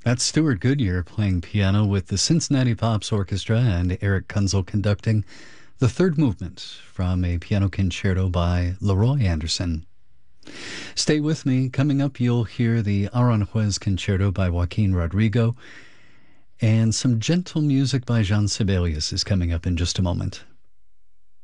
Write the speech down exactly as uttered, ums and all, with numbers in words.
That's Stuart Goodyear playing piano with the Cincinnati Pops Orchestra and Eric Kunzel conducting the third movement from a piano concerto by Leroy Anderson. Stay with me. Coming up, you'll hear the Aranjuez Concerto by Joaquin Rodrigo, and some gentle music by Jean Sibelius is coming up in just a moment.